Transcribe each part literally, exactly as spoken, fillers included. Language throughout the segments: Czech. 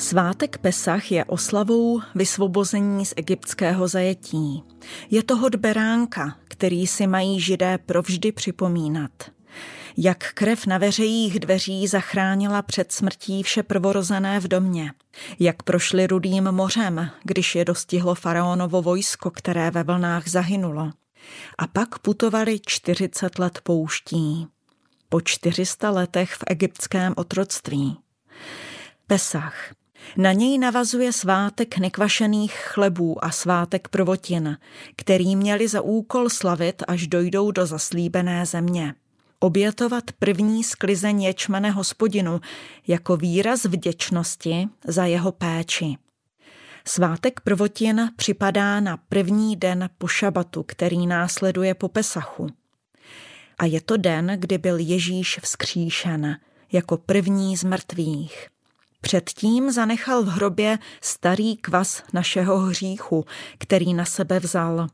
Svátek Pesach je oslavou vysvobození z egyptského zajetí. Je to hod beránka, který si mají Židé provždy připomínat. Jak krev na veřejích dveří zachránila před smrtí vše prvorozené v domě. Jak prošli Rudým mořem, když je dostihlo faraonovo vojsko, které ve vlnách zahynulo. A pak putovali čtyřicet let pouští. Po čtyřista letech v egyptském otroctví. Pesach. Na něj navazuje svátek nekvašených chlebů a svátek prvotin, který měli za úkol slavit, až dojdou do zaslíbené země. Obětovat první sklizeň ječmene Hospodinu jako výraz vděčnosti za jeho péči. Svátek prvotin připadá na první den po šabatu, který následuje po Pesachu. A je to den, kdy byl Ježíš vzkříšen jako první z mrtvých. Předtím zanechal v hrobě starý kvas našeho hříchu, který na sebe vzal.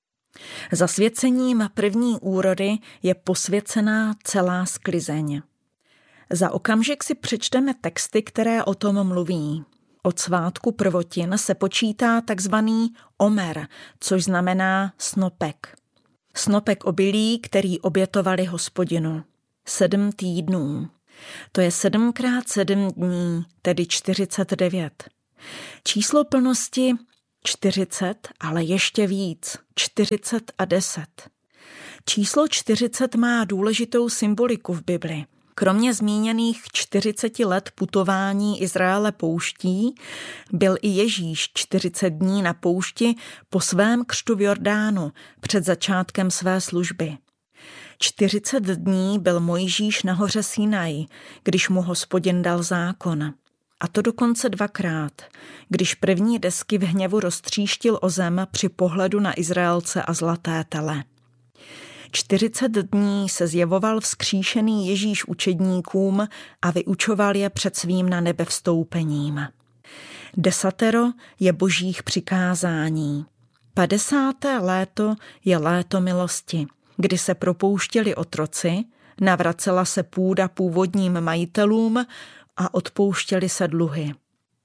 Zasvěcením první úrody je posvěcená celá sklizeň. Za okamžik si přečteme texty, které o tom mluví. Od svátku prvotin se počítá takzvaný omer, což znamená snopek. Snopek obilí, který obětovali Hospodinu. Sedm týdnů. To je sedmkrát sedm dní, tedy čtyřicet devět. Číslo plnosti čtyřicet, ale ještě víc, čtyřicet a deset. Číslo čtyřicet má důležitou symboliku v Bibli. Kromě zmíněných čtyřiceti let putování Izraele pouští, byl i Ježíš čtyřicet dní na poušti po svém křtu v Jordánu před začátkem své služby. čtyřicet dní byl Mojžíš na hoře Sinaj, když mu Hospodin dal zákon. A to dokonce dvakrát, když první desky v hněvu roztříštil o zem při pohledu na Izraelce a zlaté tele. čtyřicet dní se zjevoval vzkříšený Ježíš učedníkům a vyučoval je před svým na nebe vstoupením. Desatero je božích přikázání. Padesáté léto je léto milosti, kdy se propouštěli otroci, navracela se půda původním majitelům a odpouštěly se dluhy.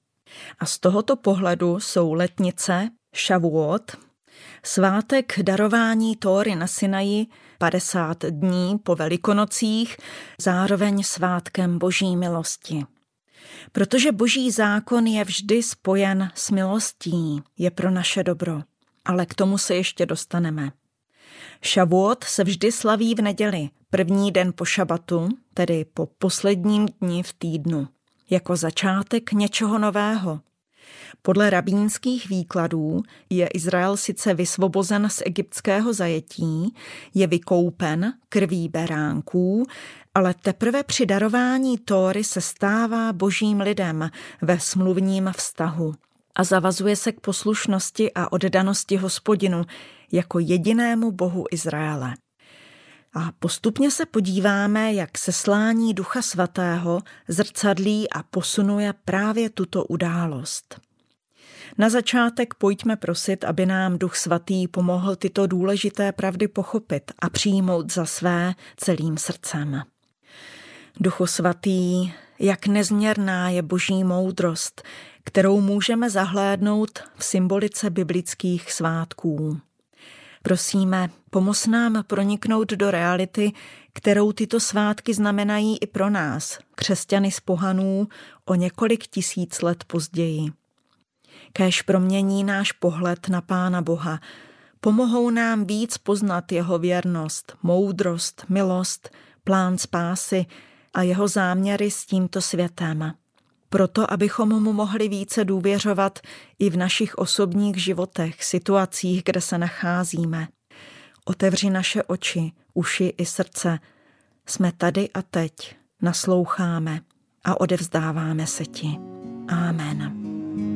A z tohoto pohledu jsou letnice, Šavuot, svátek darování Tóry na Sinaji, padesát dní po Velikonocích, zároveň svátkem boží milosti. Protože boží zákon je vždy spojen s milostí, je pro naše dobro, ale k tomu se ještě dostaneme. Šavuot se vždy slaví v neděli, první den po šabatu, tedy po posledním dni v týdnu, jako začátek něčeho nového. Podle rabínských výkladů je Izrael sice vysvobozen z egyptského zajetí, je vykoupen krví beránků, ale teprve při darování Tóry se stává božím lidem ve smluvním vztahu a zavazuje se k poslušnosti a oddanosti Hospodinu jako jedinému Bohu Izraele. A postupně se podíváme, jak seslání Ducha Svatého zrcadlí a posunuje právě tuto událost. Na začátek pojďme prosit, aby nám Duch Svatý pomohl tyto důležité pravdy pochopit a přijmout za své celým srdcem. Duchu Svatý, jak nezměrná je boží moudrost, kterou můžeme zahlédnout v symbolice biblických svátků. Prosíme, pomoz nám proniknout do reality, kterou tyto svátky znamenají i pro nás, křesťany z pohanů, o několik tisíc let později. Kéž promění náš pohled na Pána Boha, pomohou nám víc poznat jeho věrnost, moudrost, milost, plán spásy a jeho záměry s tímto světem. Proto, abychom mu mohli více důvěřovat i v našich osobních životech, situacích, kde se nacházíme. Otevři naše oči, uši i srdce. Jsme tady a teď, nasloucháme a odevzdáváme se ti. Amen.